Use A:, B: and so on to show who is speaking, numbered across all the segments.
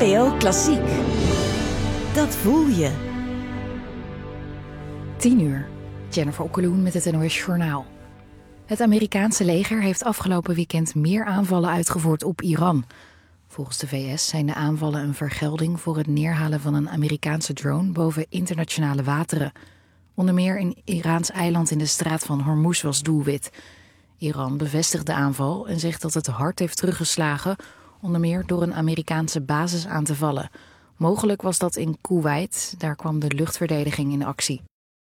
A: NPO Klassiek. Dat voel je.
B: 10:00. Jennifer Okkeloen met het NOS Journaal. Het Amerikaanse leger heeft afgelopen weekend meer aanvallen uitgevoerd op Iran. Volgens de VS zijn de aanvallen een vergelding voor het neerhalen van een Amerikaanse drone boven internationale wateren. Onder meer een Iraans eiland in de straat van Hormuz was doelwit. Iran bevestigt de aanval en zegt dat het hard heeft teruggeslagen, onder meer door een Amerikaanse basis aan te vallen. Mogelijk was dat in Koeweit, daar kwam de luchtverdediging in actie.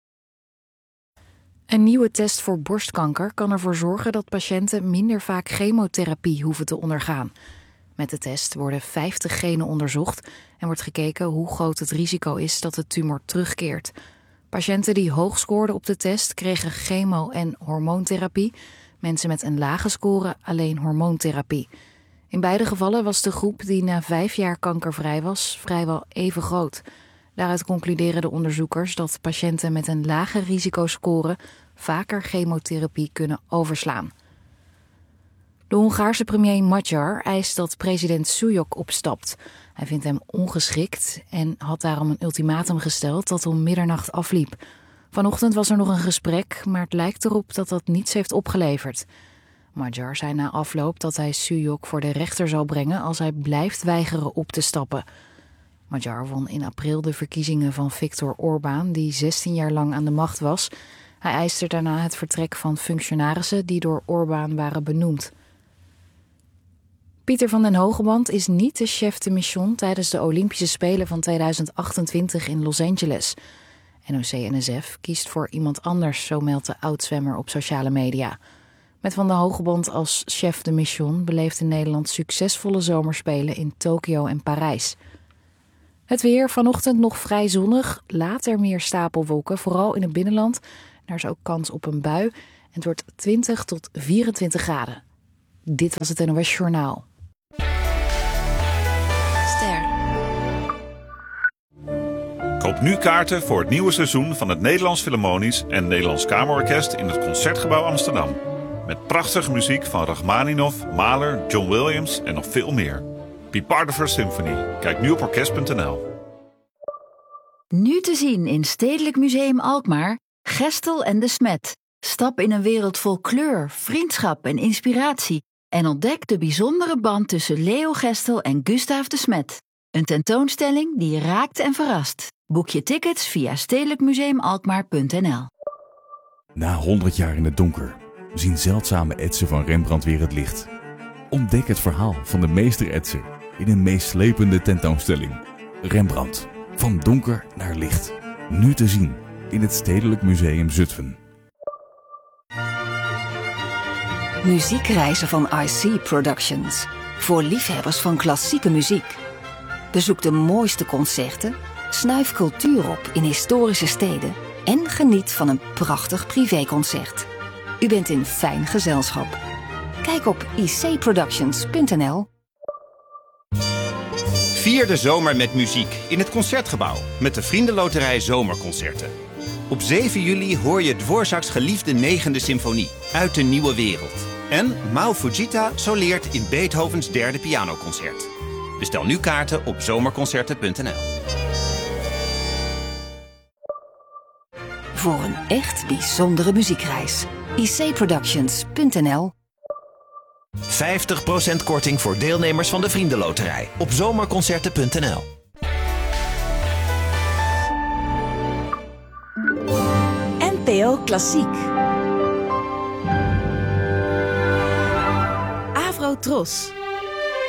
B: Een nieuwe test voor borstkanker kan ervoor zorgen dat patiënten minder vaak chemotherapie hoeven te ondergaan. Met de test worden 50 genen onderzocht en wordt gekeken hoe groot het risico is dat de tumor terugkeert. Patiënten die hoog scoorden op de test kregen chemo- en hormoontherapie. Mensen met een lage score alleen hormoontherapie. In beide gevallen was de groep die na 5 jaar kankervrij was vrijwel even groot. Daaruit concluderen de onderzoekers dat patiënten met een lage risicoscore vaker chemotherapie kunnen overslaan. De Hongaarse premier Magyar eist dat president Šujok opstapt. Hij vindt hem ongeschikt en had daarom een ultimatum gesteld dat om middernacht afliep. Vanochtend was er nog een gesprek, maar het lijkt erop dat dat niets heeft opgeleverd. Magyar zei na afloop dat hij Šujok voor de rechter zal brengen als hij blijft weigeren op te stappen. Magyar won in april de verkiezingen van Viktor Orbán, die 16 jaar lang aan de macht was. Hij eiste daarna het vertrek van functionarissen die door Orbán waren benoemd. Pieter van den Hogeband is niet de chef de mission tijdens de Olympische Spelen van 2028 in Los Angeles. NOC-NSF kiest voor iemand anders, zo meldt de oud-zwemmer op sociale media. Met Van den Hogeband als chef de mission beleefde Nederland succesvolle zomerspelen in Tokio en Parijs. Het weer, vanochtend nog vrij zonnig, later meer stapelwolken, vooral in het binnenland. Daar is ook kans op een bui en het wordt 20 tot 24 graden. Dit was het NOS Journaal.
A: Ster.
C: Koop nu kaarten voor het nieuwe seizoen van het Nederlands Philharmonisch en Nederlands Kamerorkest in het Concertgebouw Amsterdam. Met prachtige muziek van Rachmaninoff, Mahler, John Williams en nog veel meer. Be part of our symphony. Kijk nu op orkest.nl.
D: Nu te zien in Stedelijk Museum Alkmaar, Gestel en de Smet. Stap in een wereld vol kleur, vriendschap en inspiratie en ontdek de bijzondere band tussen Leo Gestel en Gustaaf de Smet. Een tentoonstelling die raakt en verrast. Boek je tickets via stedelijkmuseumalkmaar.nl.
E: Na 100 jaar in het donker zien zeldzame etsen van Rembrandt weer het licht. Ontdek het verhaal van de meester-etser in een meeslepende tentoonstelling. Rembrandt, van donker naar licht. Nu te zien in het Stedelijk Museum Zutphen.
F: Muziekreizen van IC Productions. Voor liefhebbers van klassieke muziek. Bezoek de mooiste concerten, snuif cultuur op in historische steden en geniet van een prachtig privéconcert. U bent in fijn gezelschap. Kijk op icproductions.nl.
G: Vier de zomer met muziek in het Concertgebouw met de Vriendenloterij Zomerconcerten. Op 7 juli hoor je Dvorak's geliefde 9e symfonie uit de nieuwe wereld. En Mao Fujita soleert in Beethovens 3e pianoconcert. Bestel nu kaarten op zomerconcerten.nl.
F: Voor een echt bijzondere muziekreis. icproductions.nl.
G: 50% korting voor deelnemers van de Vriendenloterij op zomerconcerten.nl.
A: NPO Klassiek. Avro Tros.